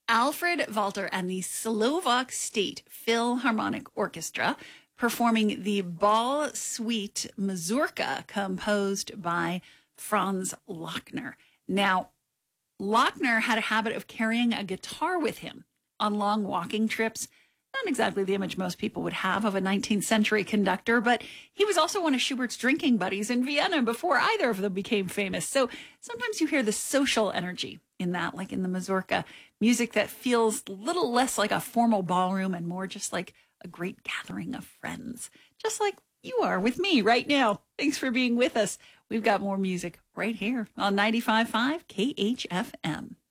Alfred Walter and the Slovak State Philharmonic Orchestra performing the Ball Suite Mazurka composed by Franz Lochner. Now, Lochner had a habit of carrying a guitar with him on long walking trips. Not exactly the image most people would have of a 19th century conductor, but he was also one of Schubert's drinking buddies in Vienna before either of them became famous. So sometimes you hear the social energy in that, like in the mazurka, music that feels a little less like a formal ballroom and more just like a great gathering of friends, just like you are with me right now. Thanks for being with us. We've got more music right here on 95.5 KHFM.